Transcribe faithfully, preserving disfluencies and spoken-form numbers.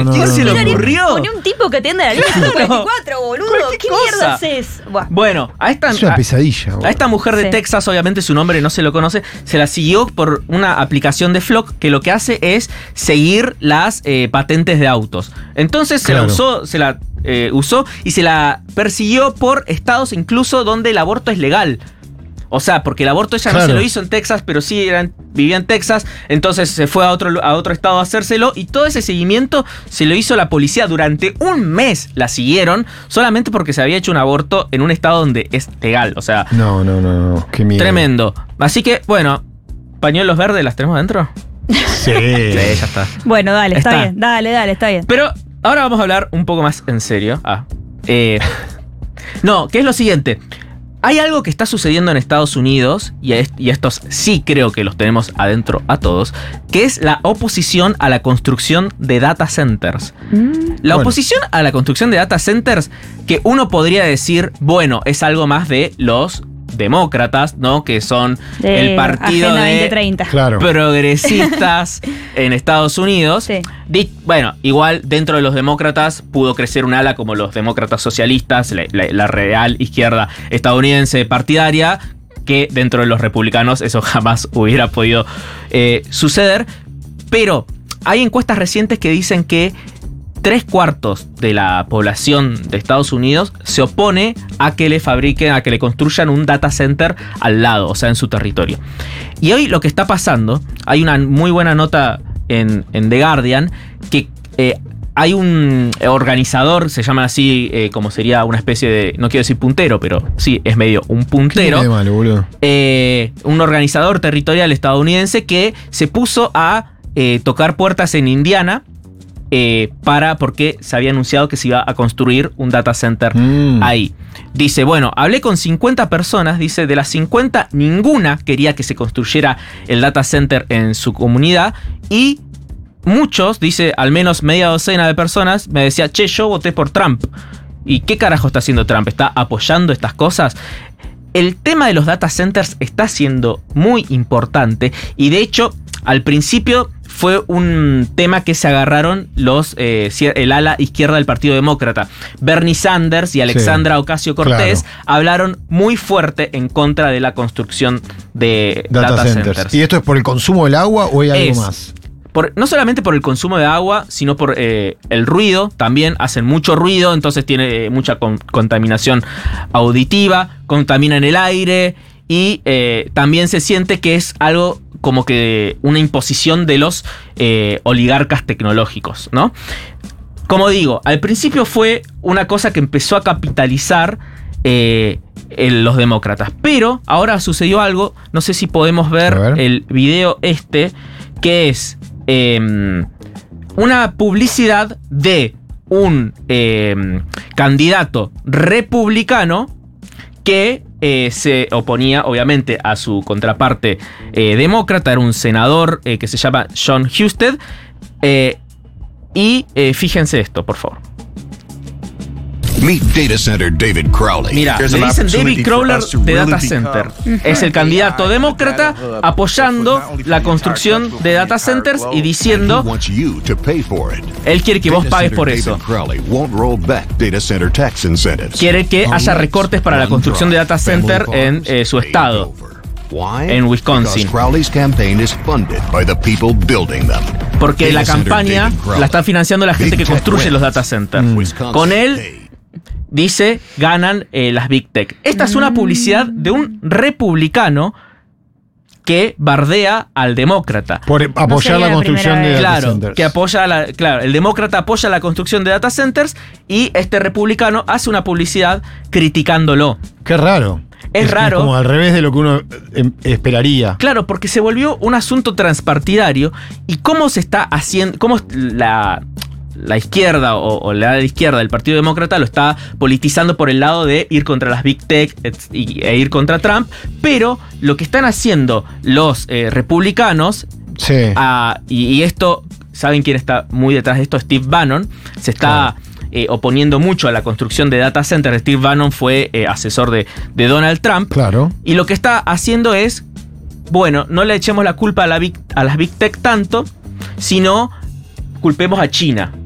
no, ¿Quién no, se no, le no. ocurrió? Poné un tipo que atienda la línea ciento cuarenta y cuatro, boludo. Cualquier ¿Qué cosa. mierda haces? Buah. Bueno, a esta, Es una a, pesadilla. a esta mujer de Sí. Texas, obviamente su nombre no se lo conoce, se la siguió por una aplicación de Flock que lo que hace es seguir las eh, patentes de autos. Entonces se Claro. la usó, se la eh, usó y se la persiguió por estados incluso donde el aborto es legal. O sea, porque el aborto ella Claro. no se lo hizo en Texas, pero sí era en- vivía en Texas, entonces se fue a otro, a otro estado a hacérselo y todo ese seguimiento se lo hizo la policía. Durante un mes la siguieron solamente porque se había hecho un aborto en un estado donde es legal. O sea, No, no, no, no. Qué miedo. tremendo. Así que, bueno, pañuelos verdes, ¿las tenemos adentro? Sí. Sí, ya está. Bueno, dale, está, Está. bien. Dale, dale, está bien. Pero ahora vamos a hablar un poco más en serio. Ah, eh, no, que es lo siguiente. Hay algo que está sucediendo en Estados Unidos, y, est- y estos sí creo que los tenemos adentro a todos, que es la oposición a la construcción de data centers. Mm. La Bueno. oposición a la construcción de data centers, que uno podría decir, bueno, es algo más de los demócratas, ¿no? Que son De el partido Agenda de veinte treinta. Claro. progresistas en Estados Unidos. Sí. Di- bueno, igual dentro de los demócratas pudo crecer un ala como los demócratas socialistas, la, la- la real izquierda estadounidense partidaria, que dentro de los republicanos eso jamás hubiera podido eh, suceder. Pero hay encuestas recientes que dicen que tres cuartos de la población de Estados Unidos se opone a que le fabriquen, a que le construyan un data center al lado, o sea, en su territorio. Y hoy lo que está pasando, hay una muy buena nota en, en The Guardian, que eh, hay un organizador, se llama así, eh, como sería una especie de, no quiero decir puntero, pero sí, es medio un ¿Qué puntero. tiene de malo, boludo? Eh, un organizador territorial estadounidense que se puso a eh, tocar puertas en Indiana eh, para, porque se había anunciado que se iba a construir un data center Mm. ahí. Dice, bueno, hablé con cincuenta personas, dice, de las cincuenta, ninguna quería que se construyera el data center en su comunidad y muchos, dice, al menos media docena de personas, me decía, che, yo voté por Trump. ¿Y qué carajo está haciendo Trump? ¿Está apoyando estas cosas? El tema de los data centers está siendo muy importante y de hecho, al principio fue un tema que se agarraron los eh, el ala izquierda del Partido Demócrata. Bernie Sanders y Alexandra Sí, Ocasio-Cortez claro. hablaron muy fuerte en contra de la construcción de Data, data, centers. centers. ¿Y esto es por el consumo del agua o hay algo Es. más? Por- no solamente por el consumo de agua, sino por eh, el ruido. También hacen mucho ruido, entonces tiene eh, mucha con- contaminación auditiva, contaminan el aire y eh, también se siente que es algo como que una imposición de los eh, oligarcas tecnológicos, ¿no? Como digo, al principio fue una cosa que empezó a capitalizar eh, en los demócratas, pero ahora sucedió algo, no sé si podemos ver, A ver. el video este, que es eh, una publicidad de un eh, candidato republicano que eh, se oponía obviamente a su contraparte eh, demócrata, era un senador eh, que se llama John Husted, eh, y eh, fíjense esto, por favor. Meet data center David Crowley. Mira, le dicen David Crowler de Data Center. Es el candidato demócrata apoyando la construcción de data centers y He diciendo, wants you to pay for it. él quiere que vos Data pagues center por David eso. Crowley won't roll back data center tax incentives. Quiere que haya Unless recortes para la one construcción de drive, data center family en farms eh, su paid estado. over. Why? en Wisconsin. Because Crowley's campaign is funded by the people building them. Porque la Data center campaña David Crowley. la está financiando la gente Big que tech construye wins. los data centers. Wisconsin Con él, paid. dice, ganan eh, las Big Tech. Esta es una publicidad de un republicano que bardea al demócrata. Por apoyar sería la la construcción primera de vez. data Claro, centers. que apoya la, claro, el demócrata apoya la construcción de data centers y este republicano hace una publicidad criticándolo. Qué raro. Es raro. Como al revés de lo que uno eh, esperaría. Claro, porque se volvió un asunto transpartidario y cómo se está haciendo, cómo la, la izquierda o, o la de izquierda del Partido Demócrata lo está politizando por el lado de ir contra las Big Tech et- y- e ir contra Trump, pero lo que están haciendo los eh, republicanos, Sí. ah, y, y esto, ¿saben quién está muy detrás de esto? Steve Bannon, se está... Claro. eh, oponiendo mucho a la construcción de data centers. Steve Bannon fue eh, asesor de, de Donald Trump. Claro. Y lo que está haciendo es, bueno, no le echemos la culpa a, la big, a las Big Tech tanto, sino culpemos a China.